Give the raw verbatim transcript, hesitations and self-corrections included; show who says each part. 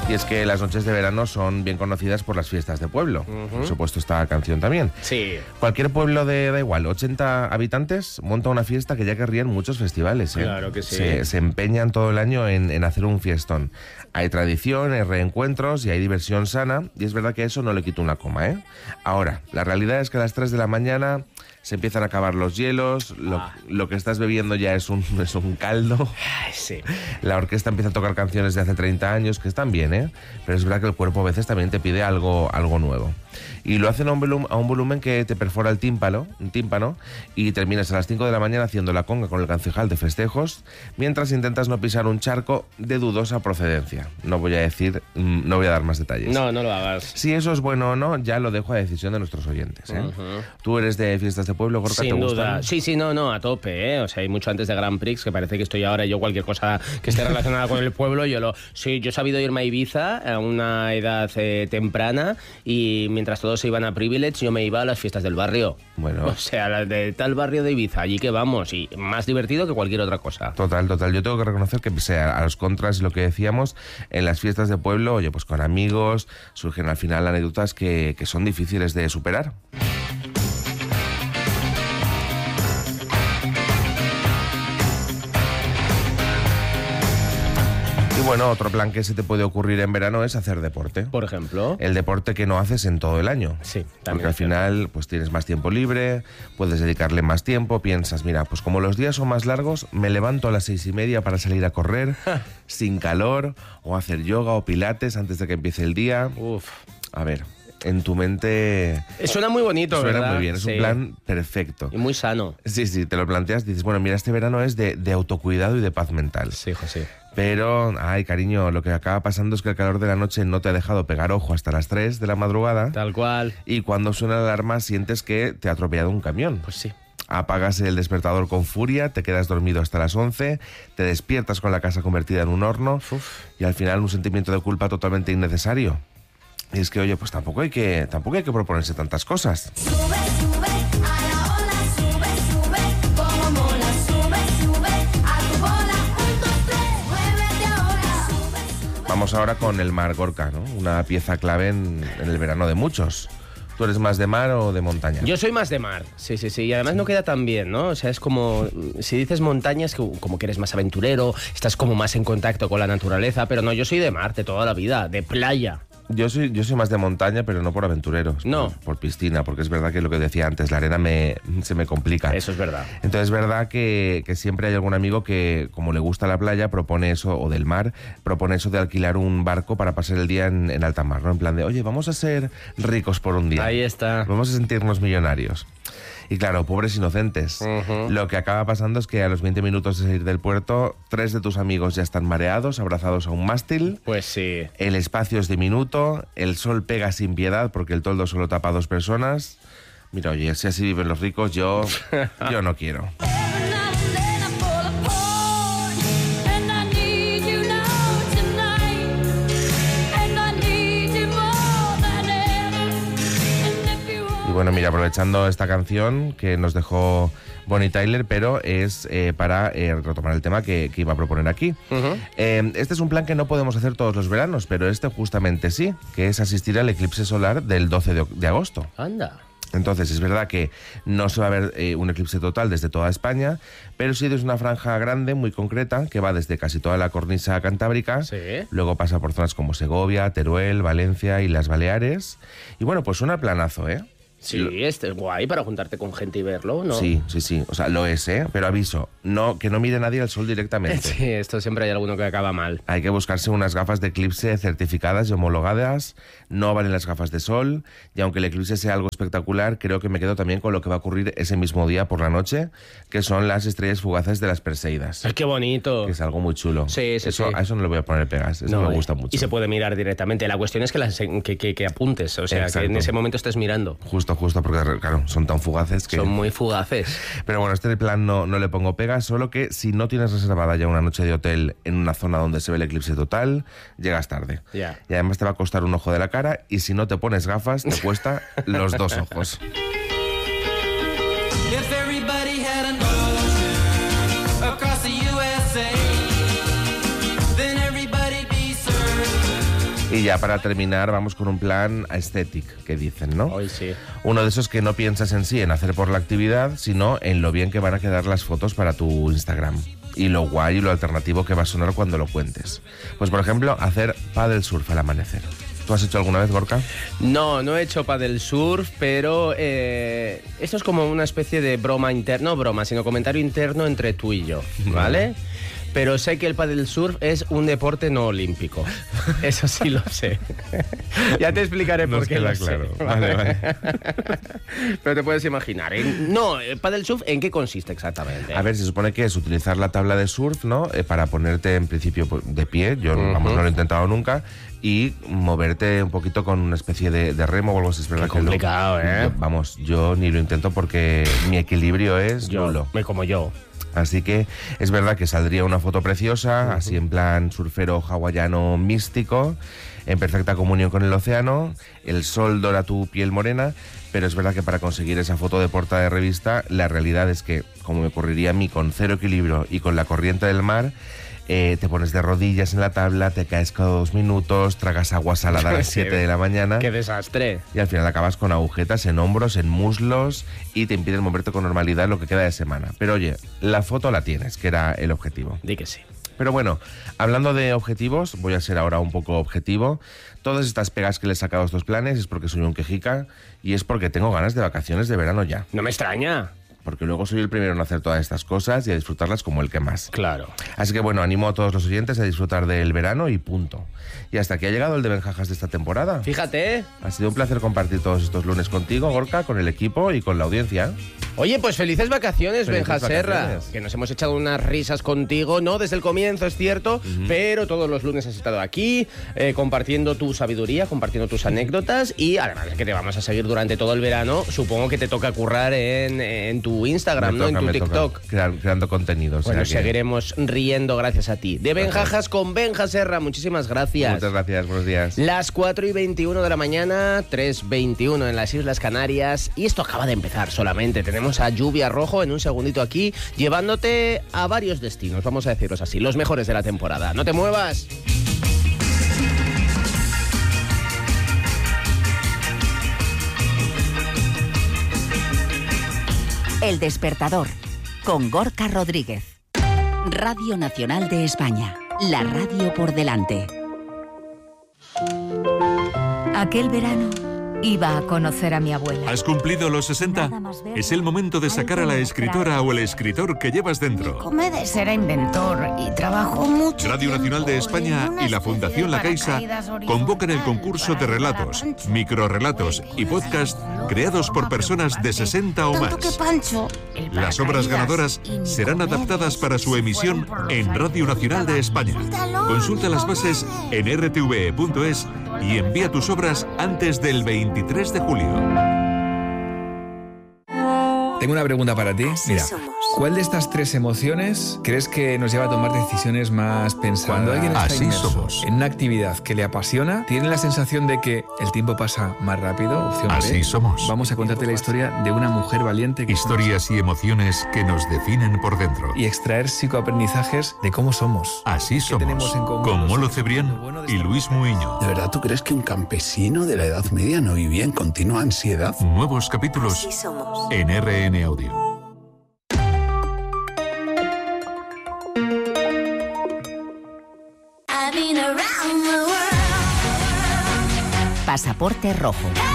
Speaker 1: Y es que las noches de verano son bien conocidas por las fiestas de pueblo. Uh-huh. Por supuesto, esta canción también.
Speaker 2: Sí.
Speaker 1: Cualquier pueblo de, da igual, ochenta habitantes, monta una fiesta que ya querrían muchos festivales. ¿eh?
Speaker 2: Claro que sí.
Speaker 1: Se, se empeñan todo el año en, en hacer un fiestón. Hay tradición, hay reencuentros y hay diversión sana. Y es verdad que eso no le quita una coma, ¿eh? Ahora, la realidad es que a las tres de la mañana se empiezan a acabar los hielos, lo, ah. lo que estás bebiendo ya es un, es un caldo.
Speaker 2: Ay, sí.
Speaker 1: La orquesta empieza a tocar canciones de hace treinta años, que están bien, ¿eh? Pero es verdad que el cuerpo a veces también te pide algo, algo nuevo. Y lo hacen a un, volum, a un volumen que te perfora el tímpano, un tímpano y terminas a las cinco de la mañana haciendo la conga con el concejal de festejos, mientras intentas no pisar un charco de dudosa procedencia. No voy a decir, no voy a dar más detalles.
Speaker 2: No, no lo hagas.
Speaker 1: Si eso es bueno o no, ya lo dejo a decisión de nuestros oyentes, ¿eh? Uh-huh. ¿Tú eres de fiestas de pueblo, Gorka?
Speaker 2: Sin
Speaker 1: ¿te
Speaker 2: duda.
Speaker 1: gustan?
Speaker 2: Sí, sí, no, no, a tope, ¿eh? O sea, hay mucho antes de Grand Prix que parece que estoy ahora yo cualquier cosa que esté relacionada con el pueblo, yo lo... Sí, yo he sabido irme a Ibiza a una edad eh, temprana y mientras todos se iban a Privilege yo me iba a las fiestas del barrio.
Speaker 1: Bueno.
Speaker 2: O sea, las de tal barrio de Ibiza, allí que vamos, y más divertido que cualquier otra cosa.
Speaker 1: Total, total. Yo tengo que reconocer que pese a los contras y lo que decíamos, en las fiestas de pueblo, oye, pues con amigos, surgen al final anécdotas que, que son difíciles de superar. Bueno, otro plan que se te puede ocurrir en verano es hacer deporte.
Speaker 2: Por ejemplo.
Speaker 1: El deporte que no haces en todo el año.
Speaker 2: Sí, también.
Speaker 1: Porque al final pues tienes más tiempo libre, puedes dedicarle más tiempo, piensas, mira, pues como los días son más largos, me levanto a las seis y media para salir a correr, sin calor, o hacer yoga o pilates antes de que empiece el día.
Speaker 2: Uf.
Speaker 1: A ver, en tu mente...
Speaker 2: Suena muy bonito,
Speaker 1: suena
Speaker 2: ¿verdad?
Speaker 1: Suena muy bien, es
Speaker 2: sí.
Speaker 1: un plan perfecto.
Speaker 2: Y muy sano.
Speaker 1: Sí, sí, te lo planteas, dices, bueno, mira, este verano es de, de autocuidado y de paz mental.
Speaker 2: Sí, José.
Speaker 1: Pero, ay, cariño, lo que acaba pasando es que el calor de la noche no te ha dejado pegar ojo hasta las tres de la madrugada.
Speaker 2: Tal cual.
Speaker 1: Y cuando suena la alarma sientes que te ha atropellado un camión.
Speaker 2: Pues sí.
Speaker 1: Apagas el despertador con furia, te quedas dormido hasta las once, te despiertas con la casa convertida en un horno. Uf. Y al final un sentimiento de culpa totalmente innecesario. Y es que, oye, pues tampoco hay que, tampoco hay que proponerse tantas cosas.
Speaker 3: Sube, sube, a la ola, sube, sube, como mola, sube, sube, a tu bola, un, dos, tres, muévete ahora, sube, sube.
Speaker 1: Vamos ahora con el mar, Gorka, ¿no? Una pieza clave en, en el verano de muchos. ¿Tú eres más de mar o de montaña?
Speaker 2: Yo soy más de mar, sí, sí, sí. Y además no queda tan bien, ¿no? O sea, es como... Si dices montaña es que, como que eres más aventurero, estás como más en contacto con la naturaleza, pero no, yo soy de mar, de toda la vida, de playa.
Speaker 1: Yo soy, yo soy más de montaña, pero no por aventureros.
Speaker 2: No.
Speaker 1: Por, por piscina, porque es verdad que lo que decía antes, la arena me, se me complica.
Speaker 2: Eso es verdad.
Speaker 1: Entonces es verdad que, que siempre hay algún amigo que, como le gusta la playa, propone eso, o del mar, propone eso de alquilar un barco para pasar el día en, en alta mar, ¿no? En plan de, oye, vamos a ser ricos por un día.
Speaker 2: Ahí está.
Speaker 1: Vamos a sentirnos millonarios. Y claro, pobres inocentes. Uh-huh. Lo que acaba pasando es que a los veinte minutos de salir del puerto, tres de tus amigos ya están mareados, abrazados a un mástil.
Speaker 2: Pues sí.
Speaker 1: El espacio es diminuto, el sol pega sin piedad porque el toldo solo tapa a dos personas. Mira, oye, si así viven los ricos, yo, yo no quiero. Bueno, mira, aprovechando esta canción que nos dejó Bonnie Tyler, pero es eh, para eh, retomar el tema que, que iba a proponer aquí. Uh-huh. Eh, este es un plan que no podemos hacer todos los veranos, pero este justamente sí, que es asistir al eclipse solar del doce de agosto.
Speaker 2: Anda.
Speaker 1: Entonces, es verdad que no se va a ver eh, un eclipse total desde toda España, pero sí desde una franja grande, muy concreta, que va desde casi toda la cornisa cantábrica,
Speaker 2: sí.
Speaker 1: Luego pasa por zonas como Segovia, Teruel, Valencia y las Baleares. Y bueno, pues suena planazo, ¿eh?
Speaker 2: Sí, este es guay para juntarte con gente y verlo, ¿no?
Speaker 1: Sí, sí, sí. O sea, lo es, ¿eh? Pero aviso, no, que no mire nadie al sol directamente.
Speaker 2: Sí, esto siempre hay alguno que acaba mal.
Speaker 1: Hay que buscarse unas gafas de eclipse certificadas y homologadas. No valen las gafas de sol. Y aunque el eclipse sea algo espectacular, creo que me quedo también con lo que va a ocurrir ese mismo día por la noche, que son las estrellas fugaces de las Perseidas.
Speaker 2: ¡Ay, qué bonito!
Speaker 1: Que es algo muy chulo.
Speaker 2: Sí, sí,
Speaker 1: eso,
Speaker 2: sí.
Speaker 1: A eso no le voy a poner pegas. Eso no, me gusta mucho.
Speaker 2: Y se puede mirar directamente. La cuestión es que, las, que, que, que apuntes. O sea, exacto, que en ese momento estés mirando.
Speaker 1: Justo, justo, porque claro, son tan fugaces que...
Speaker 2: Son muy fugaces.
Speaker 1: Pero bueno, este plan no, no le pongo pegas, solo que si no tienes reservada ya una noche de hotel en una zona donde se ve el eclipse total, llegas tarde.
Speaker 2: Yeah.
Speaker 1: Y además te va a costar un ojo de la cara y si no te pones gafas, te cuesta los dos ojos. Y ya para terminar, vamos con un plan aesthetic, que dicen, ¿no?
Speaker 2: Hoy sí.
Speaker 1: Uno de esos que no piensas en sí, en hacer por la actividad, sino en lo bien que van a quedar las fotos para tu Instagram. Y lo guay y lo alternativo que va a sonar cuando lo cuentes. Pues, por ejemplo, hacer paddle surf al amanecer. ¿Tú has hecho alguna vez, Gorka?
Speaker 2: No, no he hecho paddle surf, pero eh, esto es como una especie de broma interna, no broma, sino comentario interno entre tú y yo, ¿vale? Pero sé que el paddle surf es un deporte no olímpico. Eso sí lo sé. Ya te explicaré por
Speaker 1: Nos
Speaker 2: qué
Speaker 1: queda
Speaker 2: lo
Speaker 1: claro.
Speaker 2: sé.
Speaker 1: Vale, vale.
Speaker 2: Pero te puedes imaginar. ¿En- No, el paddle surf, ¿en qué consiste exactamente?
Speaker 1: A ver, se supone que es utilizar la tabla de surf, ¿no? Eh, para ponerte en principio pues, de pie, yo vamos, no lo he intentado nunca, y moverte un poquito con una especie de, de remo o algo así. Es verdad
Speaker 2: Qué
Speaker 1: que lo-
Speaker 2: complicado, ¿eh?
Speaker 1: yo- vamos, yo ni lo intento porque mi equilibrio es
Speaker 2: yo,
Speaker 1: nulo.
Speaker 2: me como yo.
Speaker 1: Así que es verdad que saldría una foto preciosa, así en plan surfero hawaiano místico, en perfecta comunión con el océano, el sol dora tu piel morena, pero es verdad que para conseguir esa foto de portada de revista, la realidad es que, como me ocurriría a mí, con cero equilibrio y con la corriente del mar, eh, te pones de rodillas en la tabla, te caes cada dos minutos, tragas agua salada a las siete de la mañana.
Speaker 2: ¡Qué desastre!
Speaker 1: Y al final acabas con agujetas en hombros, en muslos y te impiden moverte con normalidad lo que queda de semana. Pero oye, la foto la tienes, que era el objetivo.
Speaker 2: Di que sí.
Speaker 1: Pero bueno, hablando de objetivos, voy a ser ahora un poco objetivo. Todas estas pegas que le he sacado a estos planes es porque soy un quejica y es porque tengo ganas de vacaciones de verano ya.
Speaker 2: No me extraña.
Speaker 1: Porque luego soy el primero en hacer todas estas cosas y a disfrutarlas como el que más.
Speaker 2: Claro.
Speaker 1: Así que bueno, animo a todos los oyentes a disfrutar del verano y punto. Y hasta aquí ha llegado el de Benjajas de esta temporada.
Speaker 2: Fíjate.
Speaker 1: Ha sido un placer compartir todos estos lunes contigo, Gorka, con el equipo y con la audiencia.
Speaker 2: Oye, pues felices vacaciones,
Speaker 1: Felices
Speaker 2: Benja Serra.
Speaker 1: vacaciones.
Speaker 2: Que nos hemos echado unas risas contigo, no desde el comienzo, es cierto, pero todos los lunes has estado aquí eh, compartiendo tu sabiduría, compartiendo tus anécdotas y además de que te vamos a seguir durante todo el verano, supongo que te toca currar en, en tu Instagram,
Speaker 1: Me
Speaker 2: ¿no?
Speaker 1: toca,
Speaker 2: en tu
Speaker 1: me
Speaker 2: TikTok.
Speaker 1: toca crear- creando contenido. o sea
Speaker 2: Bueno,
Speaker 1: que-
Speaker 2: seguiremos riendo gracias a ti. De Benjajas con Benja Serra, muchísimas gracias.
Speaker 1: Muchas gracias, buenos días.
Speaker 2: Las cuatro y veintiuno de la mañana, tres veintiuno en las Islas Canarias. Y esto acaba de empezar solamente. Tenemos a Lluvia Rojo en un segundito aquí, llevándote a varios destinos, vamos a decirlos así, los mejores de la temporada. ¡No te muevas!
Speaker 4: El Despertador, con Gorka Rodríguez. Radio Nacional de España, la radio por delante.
Speaker 5: Aquel verano iba a conocer a mi abuela.
Speaker 6: ¿Has cumplido los sesenta? Es el momento de sacar a la escritora o el escritor que llevas dentro.
Speaker 5: Comedes era inventor y trabajó mucho.
Speaker 6: Radio Nacional de
Speaker 5: tiempo
Speaker 6: España
Speaker 5: en una
Speaker 6: y la
Speaker 5: especie
Speaker 6: Fundación
Speaker 5: de
Speaker 6: La Caixa
Speaker 5: paracaídas
Speaker 6: convocan el
Speaker 5: horizontal
Speaker 6: concurso de
Speaker 5: para
Speaker 6: relatos,
Speaker 5: ayudar a Pancho.
Speaker 6: microrrelatos y podcast creados por personas de sesenta o
Speaker 5: Tanto que
Speaker 6: más.
Speaker 5: Pancho, el
Speaker 6: Las obras
Speaker 5: paracaídas
Speaker 6: ganadoras
Speaker 5: y mi
Speaker 6: serán
Speaker 5: comedia
Speaker 6: adaptadas para su
Speaker 5: se
Speaker 6: emisión
Speaker 5: fueron por los
Speaker 6: en
Speaker 5: aires.
Speaker 6: Radio Nacional de España.
Speaker 5: Suéltalo,
Speaker 6: Consulta las bases
Speaker 5: cobarde.
Speaker 6: en r t v e punto es y envía tus obras antes del veintitrés de julio.
Speaker 7: Tengo una pregunta para ti. Mira, ¿cuál de estas tres emociones crees que nos lleva a tomar decisiones más pensadas? Cuando alguien está
Speaker 6: Así
Speaker 7: inmerso
Speaker 6: somos.
Speaker 7: en una actividad que le apasiona, tiene la sensación de que el tiempo pasa más rápido. Opción B.
Speaker 6: Así somos.
Speaker 7: Vamos a contarte la historia de una mujer valiente que
Speaker 6: Historias y emociones que nos definen por dentro.
Speaker 7: y extraer psicoaprendizajes de cómo somos.
Speaker 6: Así somos.
Speaker 7: tenemos en común
Speaker 6: Con
Speaker 7: los
Speaker 6: Molo
Speaker 7: seres
Speaker 6: Cebrián
Speaker 7: humanos? Lo bueno de
Speaker 6: y
Speaker 7: esta
Speaker 6: Luis
Speaker 7: vida.
Speaker 6: Muiño.
Speaker 8: ¿De verdad tú crees que un campesino de la Edad Media no vivía en continua ansiedad?
Speaker 6: Nuevos capítulos en R N Audio.
Speaker 3: I've been around the world.
Speaker 4: Pasaporte Rojo.